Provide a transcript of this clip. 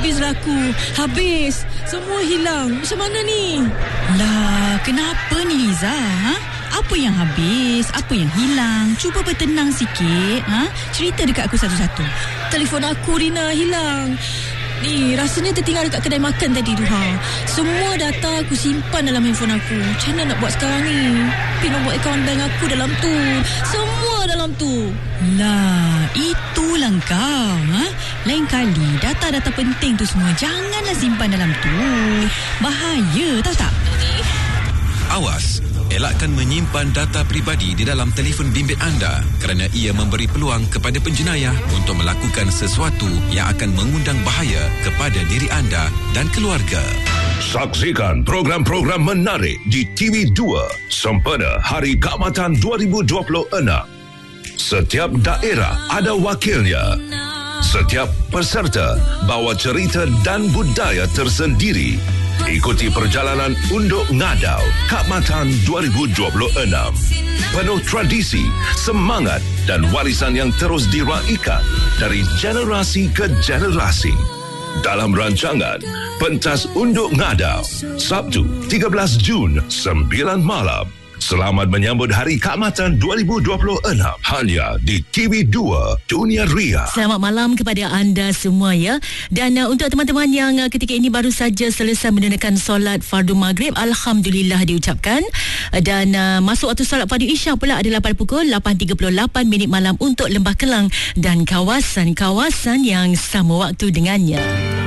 Habis laku. Habis. Semua hilang. Macam mana ni? Lah, kenapa ni Liza? Apa yang habis? Apa yang hilang? Cuba bertenang sikit. Cerita dekat aku satu-satu. Telefon aku, Rina, hilang. Ni, rasanya tertinggal dekat kedai makan tadi tu. Semua data aku simpan dalam handphone aku. Macam mana nak buat sekarang ni? Pin nombor akaun bank aku dalam tu. Semua dalam tu. Lah, itulah kau. Lain kali data-data penting tu semua janganlah simpan dalam tu. Bahaya, tahu tak? Awas, elakkan menyimpan data pribadi di dalam telefon bimbit anda kerana ia memberi peluang kepada penjenayah untuk melakukan sesuatu yang akan mengundang bahaya kepada diri anda dan keluarga. Saksikan program-program menarik di TV2 sempena Hari Kaamatan 2026. Setiap daerah ada wakilnya. Setiap peserta bawa cerita dan budaya tersendiri. Ikuti perjalanan Unduk Ngadau Kaamatan 2026. Penuh tradisi, semangat dan warisan yang terus diraikan dari generasi ke generasi. Dalam rancangan Pentas Unduk Ngadau, Sabtu 13 Jun 9 malam. Selamat menyambut Hari Kaamatan 2026 hanya di TV2 Dunia Ria. Selamat malam kepada anda semua ya. Dan untuk teman-teman yang ketika ini baru saja selesai menunaikan solat fardu maghrib, alhamdulillah diucapkan. Dan masuk waktu solat fardu isyak pula adalah pada pukul 8.38 minit malam untuk Lembah Kelang dan kawasan-kawasan yang sama waktu dengannya.